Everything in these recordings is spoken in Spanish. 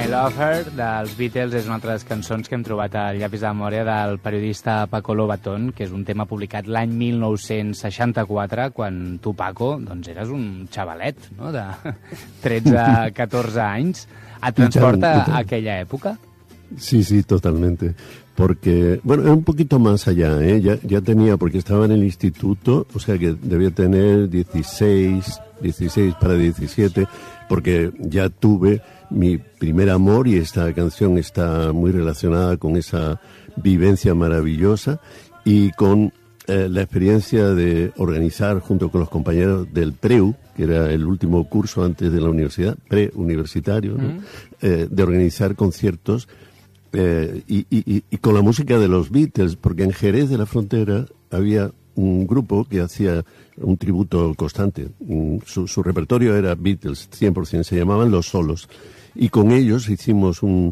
I Love Her dels Beatles és una altra de les cançons que hem trobat al llapis de memòria del periodista Paco Lobatón, que és un tema publicat l'any 1964, quan tu, Paco, doncs eres un xavalet, no?, de 13-14 anys. Et transporta a aquella època? Sí, totalmente. Porque, bueno, un poquito más allá, ¿eh? Ya tenía, porque estaba en el instituto, o sea que debía tener 16 para 17, porque ya tuve mi primer amor y esta canción está muy relacionada con esa vivencia maravillosa y con la experiencia de organizar junto con los compañeros del PREU, que era el último curso antes de la universidad, preuniversitario, ¿no? De organizar conciertos y con la música de los Beatles, porque en Jerez de la Frontera había un grupo que hacía un tributo constante. Su repertorio era Beatles, 100%, se llamaban Los Solos. Y con ellos hicimos un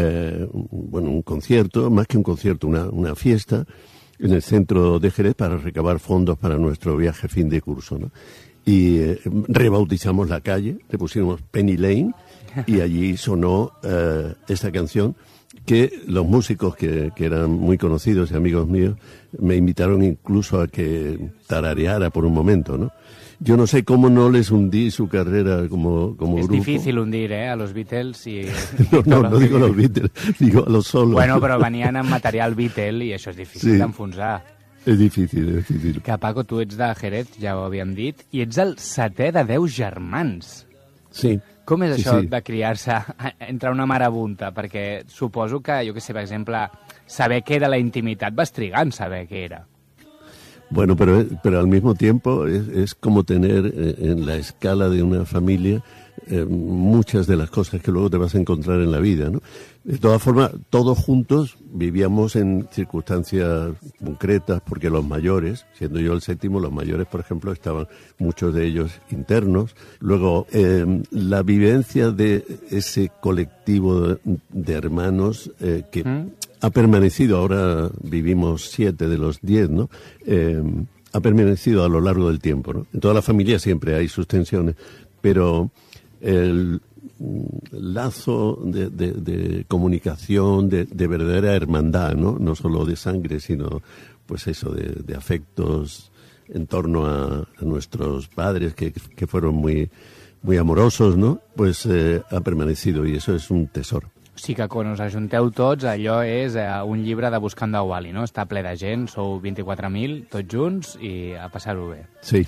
concierto, más que un concierto, una fiesta en el centro de Jerez para recabar fondos para nuestro viaje fin de curso, ¿no? Y rebautizamos la calle, le pusimos Penny Lane y allí sonó esta canción que los músicos que eran muy conocidos y amigos míos me invitaron incluso a que tarareara por un momento, ¿no? Yo no sé cómo no les hundí su carrera como grupo. Es difícil hundir, a los Beatles i... No digo a los Beatles, digo a los Solos. Bueno, però venien amb material Beatle i això és difícil d'enfonsar. És difícil. Que, Paco, tu ets de Jerez, ja ho havíem dit, i ets el 7è de 10 germans. Sí. Com és això de criar-se entre una marabunta? Perquè suposo que, jo què sé, per exemple, saber què era la intimitat vas trigar en saber què era. Bueno, pero al mismo tiempo es como tener en la escala de una familia muchas de las cosas que luego te vas a encontrar en la vida, ¿no? De todas formas, todos juntos vivíamos en circunstancias concretas, porque los mayores, siendo yo el 7º, los mayores, por ejemplo, estaban muchos de ellos internos. Luego, la vivencia de ese colectivo de hermanos que ha permanecido, ahora vivimos 7 de los 10, ¿no? Ha permanecido a lo largo del tiempo, ¿no? En toda la familia siempre hay sus tensiones, pero el lazo de comunicación, de verdadera hermandad, ¿no? No solo de sangre, sino pues eso, de afectos en torno a nuestros padres que fueron muy, muy amorosos, ¿no? Pues ha permanecido y eso es un tesoro. O sigui que quan us ajunteu tots, allò és un llibre de Buscant a Wally, no? Està ple de gent, sou 24.000, tots junts, i a passar-ho bé. Sí.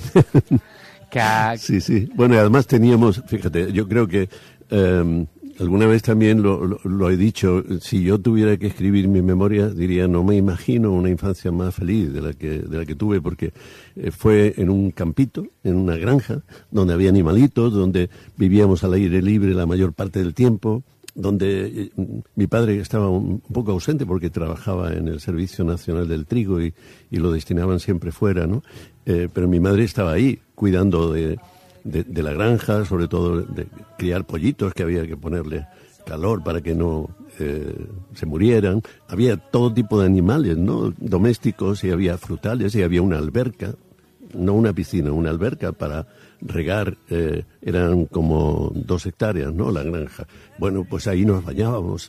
Sí. Bueno, y además teníamos, fíjate, yo creo que alguna vez también lo he dicho, si yo tuviera que escribir mi memoria, diría, no me imagino una infancia más feliz de la que tuve, porque fue en un campito, en una granja, donde había animalitos, donde vivíamos al aire libre la mayor parte del tiempo, donde mi padre estaba un poco ausente porque trabajaba en el Servicio Nacional del Trigo y lo destinaban siempre fuera, ¿no? Pero mi madre estaba ahí cuidando de la granja, sobre todo de criar pollitos que había que ponerle calor para que no se murieran. Había todo tipo de animales, ¿no? Domésticos, y había frutales, y había una alberca, no una piscina, una alberca para regar, eran como 2 hectáreas, ¿no? La granja. Bueno, pues ahí nos bañábamos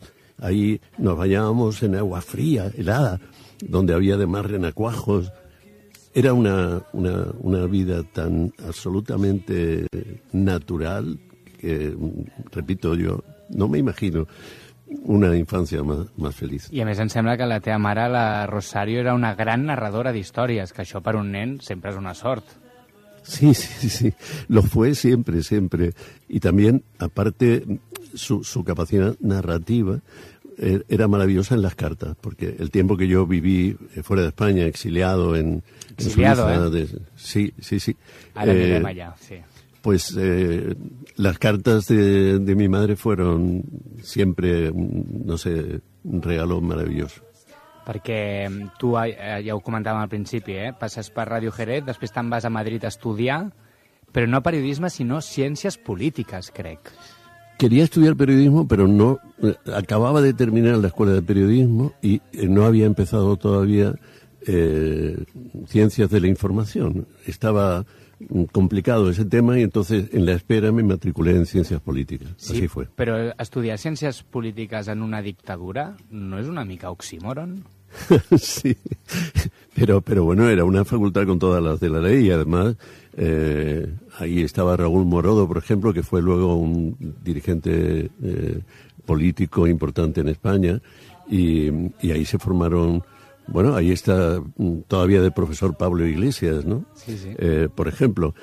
en agua fría, helada, donde había además renacuajos. Era una vida tan absolutamente natural que, repito, yo no me imagino una infancia más feliz. I a més em sembla que la teva mare, la Rosario, era una gran narradora d'històries, que això per un nen sempre és una sort. Sí, lo fue siempre. Y también, aparte, su capacidad narrativa era maravillosa en las cartas, porque el tiempo que yo viví fuera de España, exiliado en Suïssa... Sí. Ara mirem allà, sí. Pues las cartas de mi madre fueron siempre, no sé, un regalo maravilloso. Perquè tu, ja ho comentàvem al principi, passes per Ràdio Jerez, després te'n vas a Madrid a estudiar, però no periodisme, sinó ciències polítiques, crec. Quería estudiar periodismo, pero no acababa de terminar la escuela de periodismo y no había empezado todavía ciencias de la información. Estaba complicado ese tema y entonces en la espera me matriculé en Ciencias Políticas. Sí, así fue. Però estudiar Ciències Polítiques en una dictadura no és una mica oxímoron? Sí, pero bueno, era una facultad con todas las de la ley y además ahí estaba Raúl Morodo, por ejemplo, que fue luego un dirigente político importante en España y ahí se formaron, bueno, ahí está todavía de profesor Pablo Iglesias, ¿no? Sí, sí. Por ejemplo,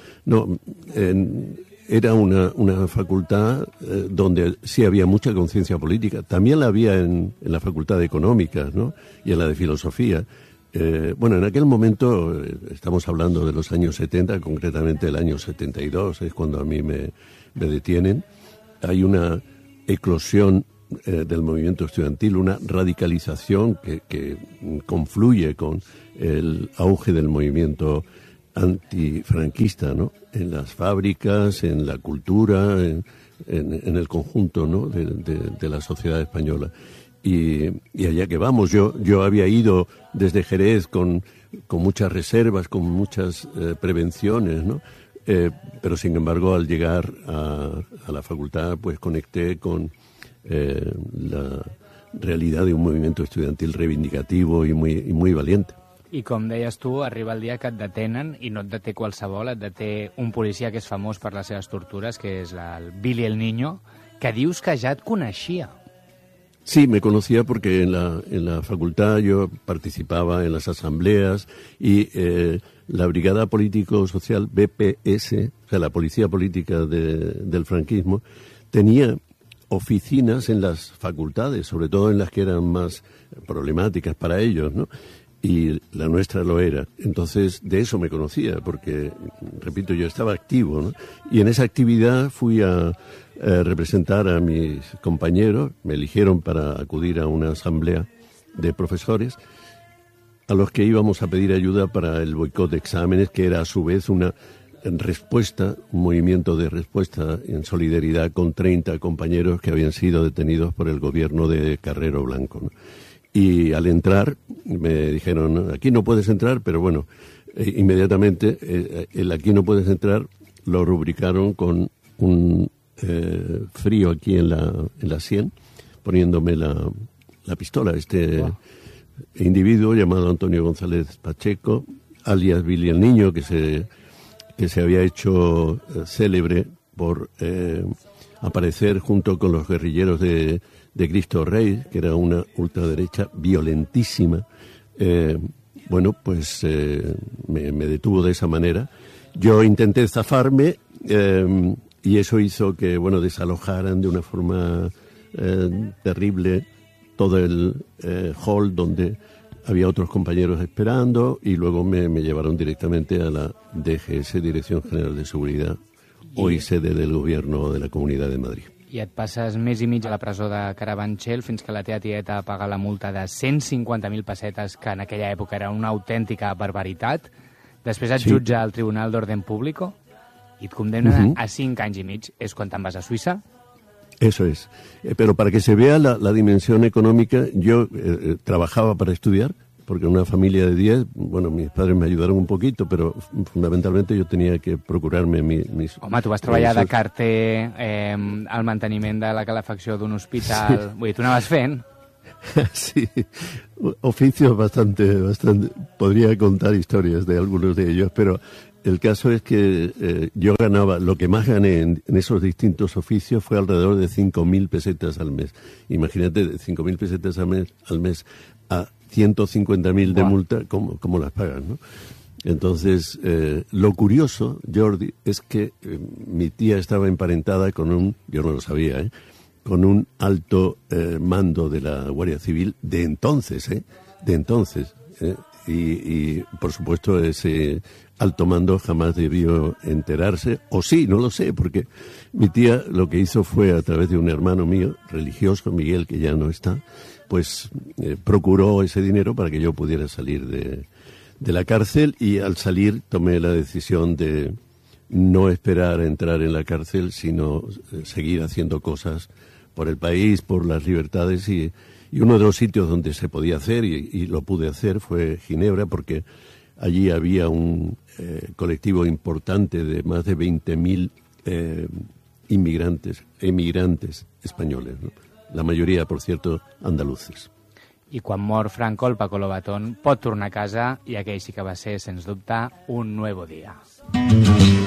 era una facultad donde sí había mucha conciencia política. También la había en la Facultad de Económicas, ¿no? Y en la de Filosofía. Bueno, en aquel momento, estamos hablando de los años 70, concretamente el año 72, es cuando a mí me detienen. Hay una eclosión del movimiento estudiantil, una radicalización que confluye con el auge del movimiento antifranquista, ¿no? En las fábricas, en la cultura, en el conjunto, ¿no? de la sociedad española. Y allá que vamos, yo había ido desde Jerez con muchas reservas, con muchas prevenciones, ¿no? Pero sin embargo al llegar a la facultad pues conecté con la realidad de un movimiento estudiantil reivindicativo y muy valiente. I com deies tu, arriba el dia que et detenen i no et deté qualsevol, et deté un policia que és famós per les seves tortures, que és el Billy el Niño, que dius que ja et coneixia. Sí, me conocía porque en la facultad yo participaba en las asambleas y la Brigada Político-Social BPS, o sea, la Policía Política del franquismo, tenía oficinas en las facultades, sobre todo en las que eran más problemáticas para ellos, ¿no? Y la nuestra lo era. Entonces, de eso me conocía, porque, repito, yo estaba activo, ¿no? Y en esa actividad fui a representar a mis compañeros, me eligieron para acudir a una asamblea de profesores, a los que íbamos a pedir ayuda para el boicot de exámenes, que era a su vez una respuesta, un movimiento de respuesta en solidaridad con 30 compañeros que habían sido detenidos por el gobierno de Carrero Blanco, ¿no? Y al entrar me dijeron, aquí no puedes entrar, pero bueno, inmediatamente el aquí no puedes entrar lo rubricaron con un frío aquí en la sien, poniéndome la pistola. Wow. Individuo llamado Antonio González Pacheco, alias Billy el Niño, que se había hecho célebre por aparecer junto con los guerrilleros de Cristo Rey, que era una ultraderecha violentísima. Bueno, pues me detuvo de esa manera. Yo intenté zafarme y eso hizo que, bueno, desalojaran de una forma terrible todo el hall donde había otros compañeros esperando y luego me llevaron directamente a la DGS, Dirección General de Seguridad, hoy sede del Gobierno de la Comunidad de Madrid. I et passes mes i mig a la presó de Carabanchel fins que la teva tieta paga la multa de 150.000 pessetes, que en aquella època era una autèntica barbaritat. Després et jutja al Tribunal d'Orden Público i et condemna a 5 anys i mig. És quan te'n vas a Suïssa? Eso es. Pero para que se vea la dimensión económica, yo trabajaba para estudiar, porque en una familia de 10, bueno, mis padres me ayudaron un poquito, pero fundamentalmente yo tenía que procurarme mis... Home, tu vas treballar de carter al manteniment de la calefacció d'un hospital. Sí. Vull dir, tu anaves fent. Sí, oficios bastante... Podría contar historias de algunos de ellos, pero el caso es que yo ganaba, lo que más gané en esos distintos oficios fue alrededor de 5.000 pesetas al mes. Imagínate, 5.000 pesetas al mes a 150.000 de multa, ¿cómo las pagan, no? Entonces, lo curioso, Jordi, es que mi tía estaba emparentada con yo no lo sabía, con un alto mando de la Guardia Civil de entonces, y por supuesto ese alto mando jamás debió enterarse, o sí, no lo sé, porque mi tía lo que hizo fue, a través de un hermano mío, religioso, Miguel, que ya no está, pues procuró ese dinero para que yo pudiera salir de la cárcel, y al salir tomé la decisión de no esperar a entrar en la cárcel, sino seguir haciendo cosas por el país, por las libertades, y uno de los sitios donde se podía hacer, y lo pude hacer, fue Ginebra, porque allí había un colectivo importante de más de 20.000 emigrantes españoles, ¿no? La mayoría, por cierto, andaluces. I quan mor Franco, el Paco Lobatón pot tornar a casa i aquell sí que va ser, sens dubte, un nuevo día.